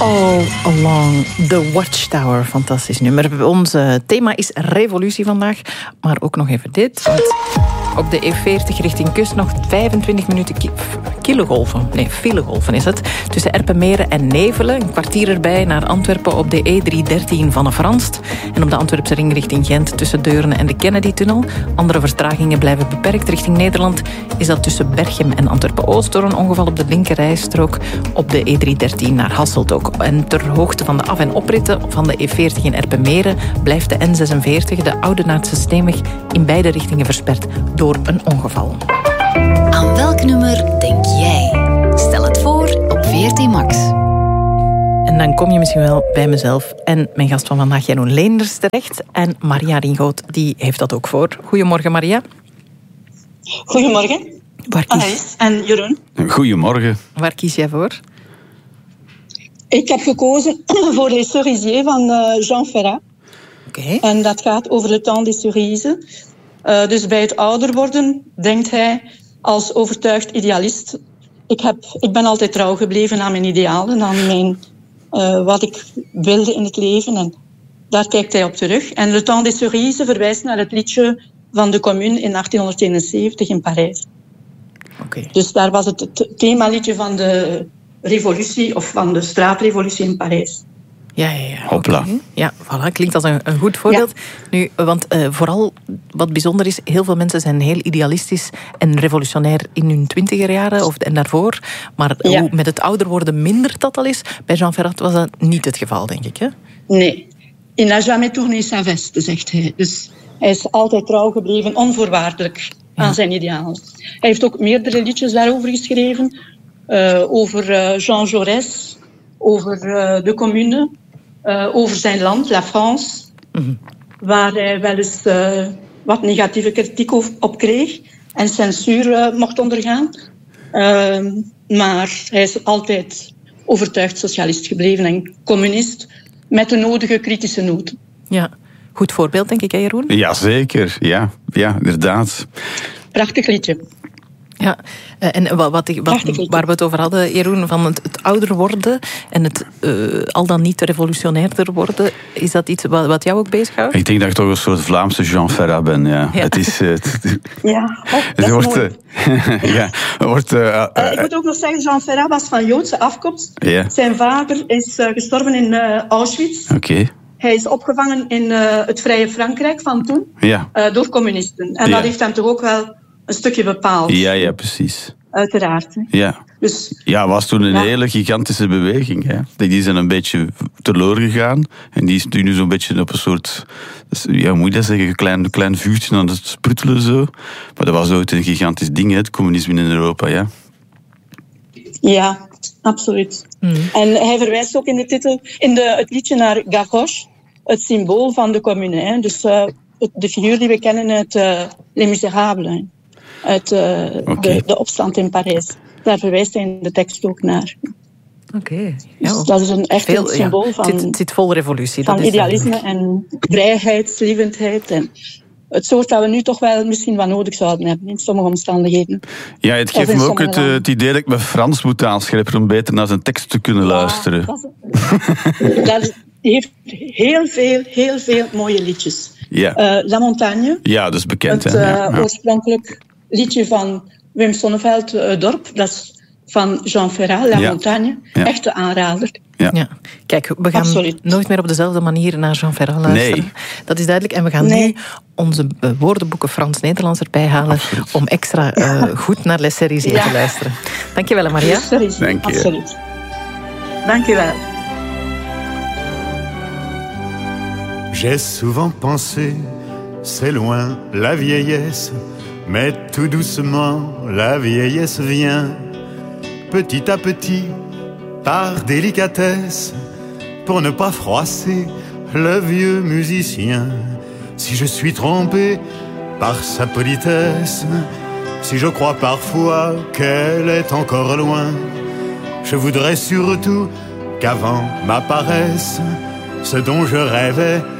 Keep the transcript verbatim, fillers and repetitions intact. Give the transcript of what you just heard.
All Along the Watchtower. Fantastisch nummer. Ons uh, thema is revolutie vandaag. Maar ook nog even dit. Want op de E veertig richting kust nog vijfentwintig minuten ki- kilogolven. Nee, filegolven is het. Tussen Erpenmeren en Nevelen. Een kwartier erbij naar Antwerpen op de E driehonderddertien van de Franst. En op de Antwerpse ring richting Gent tussen Deurne en de Kennedy-tunnel. Andere vertragingen blijven beperkt. Richting Nederland is dat tussen Berchem en Antwerpen-Oost door een ongeval op de linkerrijstrook. Op de E driehonderddertien naar Hasselt ook. En ter hoogte van de af- en opritten van de E veertig in Erpenmeren blijft de N zesenveertig, de Oudenaardse Steenweg, in beide richtingen versperd door een ongeval. Aan welk nummer denk jij? Stel het voor op V R T Max. En dan kom je misschien wel bij mezelf en mijn gast van vandaag, Jeroen Leenders, terecht. En Maria Ringoot, die heeft dat ook voor. Goedemorgen, Maria. Goedemorgen. Waar kies... Anaïs en Jeroen. Goedemorgen. Waar kies jij voor? Ik heb gekozen voor Les Cerisiers van uh, Jean Ferrat. Okay. En dat gaat over Le Temps des Cerises. Uh, dus bij het ouder worden denkt hij als overtuigd idealist. Ik, heb, ik ben altijd trouw gebleven aan mijn idealen, aan mijn, uh, wat ik wilde in het leven. En daar kijkt hij op terug. En Le Temps des Cerises verwijst naar het liedje van de Commune in achttienhonderdeenenzeventig in Parijs. Okay. Dus daar was het het themaliedje van de revolutie of van de straatrevolutie in Parijs. Ja, ja, ja. Hopla. Okay. Ja, voilà, klinkt als een, een goed voorbeeld. Ja. Nu, want uh, vooral wat bijzonder is, heel veel mensen zijn heel idealistisch en revolutionair in hun twintiger jaren of, en daarvoor. Maar ja. hoe met het ouder worden minder dat al is, bij Jean Ferrat was dat niet het geval, denk ik. Hè? Nee. Il n'a jamais tourné sa veste, zegt hij. Dus hij is altijd trouw gebleven, onvoorwaardelijk aan ja. zijn idealen. Hij heeft ook meerdere liedjes daarover geschreven. Uh, over uh, Jean Jaurès, over uh, de Commune, uh, over zijn land, La France, mm-hmm. waar hij wel eens uh, wat negatieve kritiek op kreeg en censuur uh, mocht ondergaan. Uh, maar hij is altijd overtuigd socialist gebleven en communist met de nodige kritische noten. Ja, goed voorbeeld denk ik, hè, Jeroen? Jazeker, ja, ja, inderdaad. Prachtig liedje. Ja, en wat, wat, wat, waar we het over hadden, Jeroen, van het, het ouder worden en het uh, al dan niet revolutionairder worden, is dat iets wat, wat jou ook bezighoudt? Ik denk dat ik toch een soort Vlaamse Jean Ferrat ben, ja. ja. Het is... Uh, het, ja, oh, dat is wordt, mooi. Uh, ja, wordt, uh, uh, uh, ik moet ook nog zeggen, Jean Ferrat was van Joodse afkomst. Yeah. Zijn vader is uh, gestorven in uh, Auschwitz. Oké. Okay. Hij is opgevangen in uh, het Vrije Frankrijk van toen, ja. uh, door communisten. En ja. dat heeft hem toch ook wel een stukje bepaald. Ja, ja, precies. Uiteraard. Hè. Ja. Dus, ja, was toen een ja. hele gigantische beweging. Hè. Die zijn een beetje teloor gegaan. En die is nu zo'n beetje op een soort... Ja, hoe moet je dat zeggen? Een klein, klein vuurtje aan het sproetelen zo. Maar dat was ooit een gigantisch ding, hè, het communisme in Europa, ja. Ja, absoluut. Mm. En hij verwijst ook in de titel, in de, het liedje naar Gavroche, het symbool van de commune. Hè. Dus uh, de figuur die we kennen uit uh, Les Misérables, uit uh, okay. de, de opstand in Parijs. Daar verwijst hij in de tekst ook naar. Oké. Okay. Ja, dus dat is een echt veel, een symbool ja. van, het zit, het zit vol revolutie. van dat is idealisme uh, en vrijheidslievendheid. En het soort dat we nu toch wel misschien wat nodig zouden hebben in sommige omstandigheden. Ja, het geeft me ook het, uh, het idee dat ik me Frans moet aanscherpen om beter naar zijn tekst te kunnen ja, luisteren. Dat, is, dat is, die heeft heel veel, heel veel mooie liedjes. Ja. Uh, La Montagne. Ja, dat is bekend. Het hè? Ja, uh, ja. oorspronkelijk liedje van Wim Sonneveld, uh, Dorp. Dat is van Jean Ferrat, La ja. Montagne. Ja. Echte aanrader. Ja. Ja. Kijk, we gaan Absoluut. nooit meer op dezelfde manier naar Jean Ferrat luisteren. Nee. Dat is duidelijk. En we gaan nee. nu onze woordenboeken Frans-Nederlands erbij halen Absoluut. om extra uh, goed naar Les Cerisiers ja. te luisteren. Dank je wel, Maria. Dank je. Absoluut. Dank je wel. J'ai souvent pensé, c'est loin la vieillesse, mais tout doucement la vieillesse vient, petit à petit, par délicatesse, pour ne pas froisser le vieux musicien. Si je suis trompé par sa politesse, si je crois parfois qu'elle est encore loin, je voudrais surtout qu'avant m'apparaisse ce dont je rêvais